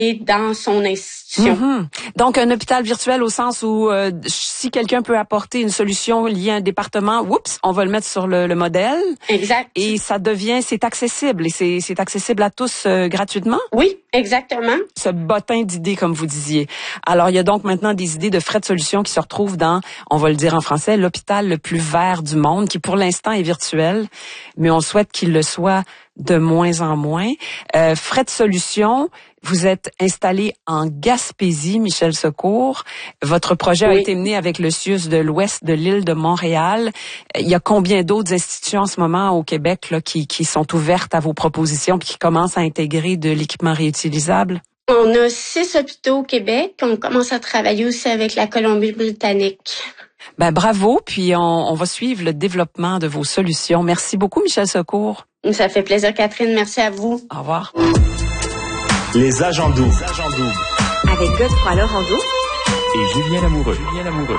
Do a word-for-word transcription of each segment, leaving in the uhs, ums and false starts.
dans son institution. Mm-hmm. Donc, un hôpital virtuel au sens où euh, si quelqu'un peut apporter une solution liée à un département, oups, on va le mettre sur le, le modèle. Exact. Et ça devient, c'est accessible. Et c'est, c'est accessible à tous euh, gratuitement? Oui, exactement. Ce bottin d'idées, comme vous disiez. Alors, il y a donc maintenant des idées de frais de solution qui se retrouvent dans, on va le dire en français, l'hôpital le plus vert du monde, qui pour l'instant est virtuel, mais on souhaite qu'il le soit de moins en moins. Euh, frais de solution, vous êtes installé en Gaspésie, Michel Secours. Votre projet oui. a été mené avec le C I U S de l'Ouest de l'île de Montréal. Il y a combien d'autres institutions en ce moment au Québec là, qui, qui sont ouvertes à vos propositions et qui commencent à intégrer de l'équipement réutilisable? On a six hôpitaux au Québec. On commence à travailler aussi avec la Colombie-Britannique. Ben bravo, puis on, on va suivre le développement de vos solutions. Merci beaucoup, Michel Secours. Ça fait plaisir, Catherine. Merci à vous. Au revoir. Les agents doubles. Avec Godefroy Laurando et Julien Lamoureux. Julien Lamoureux.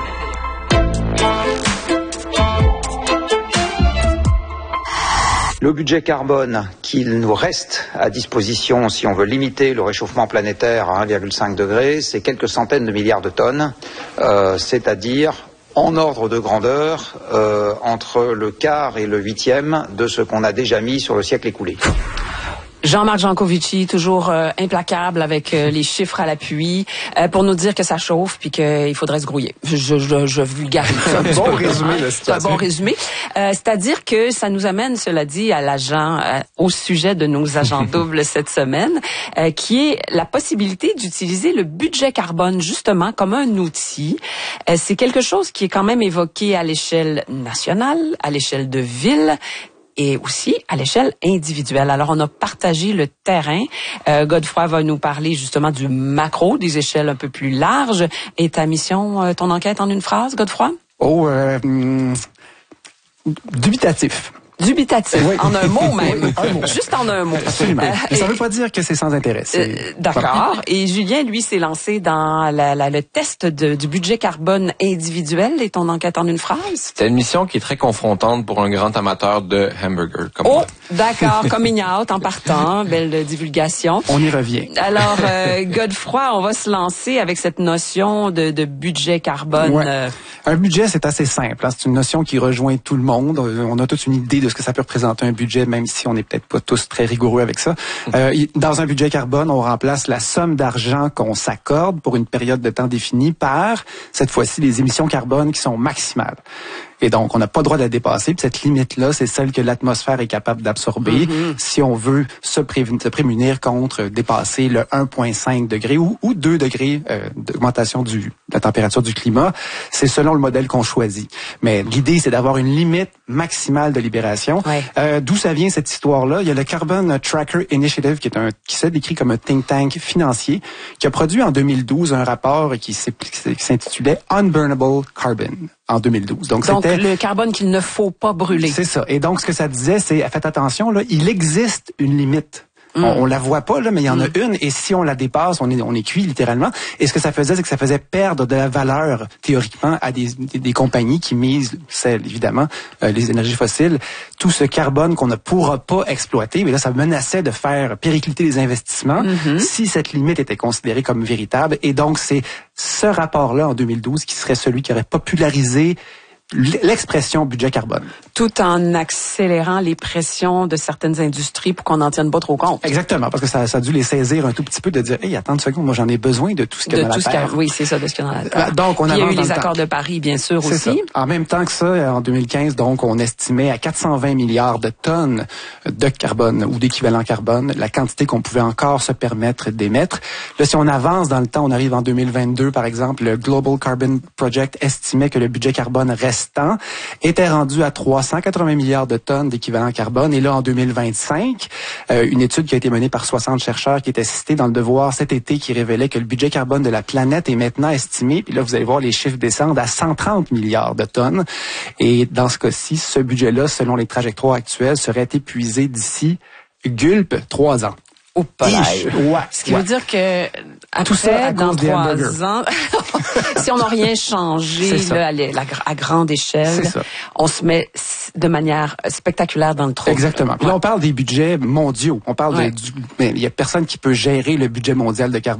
Le budget carbone qu'il nous reste à disposition si on veut limiter le réchauffement planétaire à un virgule cinq degré, c'est quelques centaines de milliards de tonnes, euh, c'est-à-dire en ordre de grandeur euh, entre le quart et le huitième de ce qu'on a déjà mis sur le siècle écoulé. Jean-Marc Jancovici, toujours euh, implacable avec euh, les chiffres à l'appui, euh, pour nous dire que ça chauffe puis qu'il faudrait se grouiller. Je, je, je vulgarise ça. Bon résumé de la situation. C'est un bon résumé. Euh, c'est-à-dire que ça nous amène, cela dit, à l'agent, euh, au sujet de nos agents doubles cette semaine, euh, qui est la possibilité d'utiliser le budget carbone justement comme un outil. Euh, c'est quelque chose qui est quand même évoqué à l'échelle nationale, à l'échelle de ville, et aussi à l'échelle individuelle. Alors, on a partagé le terrain. Euh, Godefroy va nous parler justement du macro, des échelles un peu plus larges. Et ta mission, euh, ton enquête en une phrase, Godefroy? Oh, euh, hum, dubitatif. Dubitatif, oui. En un mot même. Un mot. Juste en un mot. Absolument. Euh, ça ne veut pas dire que c'est sans intérêt. C'est... Euh, d'accord. Et Julien, lui, s'est lancé dans la, la, le test de, du budget carbone individuel et ton enquête en une phrase. C'était une mission qui est très confrontante pour un grand amateur de hamburger comme oh, moi. D'accord. Coming out en partant. Belle divulgation. On y revient. Alors, euh, Godefroy, on va se lancer avec cette notion de, de budget carbone. Ouais. Euh... Un budget, c'est assez simple. Hein. C'est une notion qui rejoint tout le monde. On a toute une idée de ce que ça peut représenter un budget, même si on n'est peut-être pas tous très rigoureux avec ça. Euh, dans un budget carbone, on remplace la somme d'argent qu'on s'accorde pour une période de temps définie par, cette fois-ci, les émissions carbone qui sont maximales. Et donc, on n'a pas le droit de la dépasser. Puis cette limite-là, c'est celle que l'atmosphère est capable d'absorber mm-hmm. si on veut se, prévenir, se prémunir contre dépasser le un virgule cinq degré ou, ou deux degrés euh, d'augmentation du, de la température du climat. C'est selon le modèle qu'on choisit. Mais l'idée, c'est d'avoir une limite maximale de libération. Ouais. Euh, d'où ça vient, cette histoire-là? Il y a le Carbon Tracker Initiative, qui est un qui s'est décrit comme un think tank financier, qui a produit en deux mille douze un rapport qui, qui s'intitulait Unburnable Carbon. En deux mille douze. Donc, donc c'était le carbone qu'il ne faut pas brûler. C'est ça. Et donc, ce que ça disait, c'est, faites attention, là, il existe une limite. Mm. On, on la voit pas, là, mais il y en mm. a une, et si on la dépasse, on est, on est cuit, littéralement. Et ce que ça faisait, c'est que ça faisait perdre de la valeur, théoriquement, à des, des, des compagnies qui misent, celles, évidemment, euh, les énergies fossiles, tout ce carbone qu'on ne pourra pas exploiter. Mais là, ça menaçait de faire péricliter les investissements mm-hmm. si cette limite était considérée comme véritable. Et donc, c'est ce rapport-là, en deux mille douze, qui serait celui qui aurait popularisé l'expression budget carbone. Tout en accélérant les pressions de certaines industries pour qu'on n'en tienne pas trop compte. Exactement, parce que ça, ça a dû les saisir un tout petit peu de dire, hey, attends une seconde, moi j'en ai besoin de tout ce qu'il y a dans la terre. Que, oui, c'est ça, de ce qu'il y a dans la terre. Donc, on Puis, il y a eu les temps. accords de Paris, bien sûr, c'est aussi. Ça. En même temps que ça, en deux mille quinze, donc, on estimait à quatre cent vingt milliards de tonnes de carbone ou d'équivalent carbone la quantité qu'on pouvait encore se permettre d'émettre. Là, si on avance dans le temps, on arrive en deux mille vingt-deux, par exemple, le Global Carbon Project estimait que le budget carbone restant était rendu à trois cent quatre-vingts milliards de tonnes d'équivalent carbone. Et là, en deux mille vingt-cinq, euh, une étude qui a été menée par soixante chercheurs qui était citée dans le Devoir cet été qui révélait que le budget carbone de la planète est maintenant estimé, puis là, vous allez voir les chiffres descendent à cent trente milliards de tonnes. Et dans ce cas-ci, ce budget-là, selon les trajectoires actuelles, serait épuisé d'ici, gulpe, trois ans. Au palais. Ouais, Ce qui ouais. veut dire que après, tout ça à dans cause des trois ans, si on n'a rien changé là, à, la, à grande échelle, on se met de manière spectaculaire dans le trou. Exactement. Puis là, on parle des budgets mondiaux. On parle ouais. de, du, mais il y a personne qui peut gérer le budget mondial de carbone.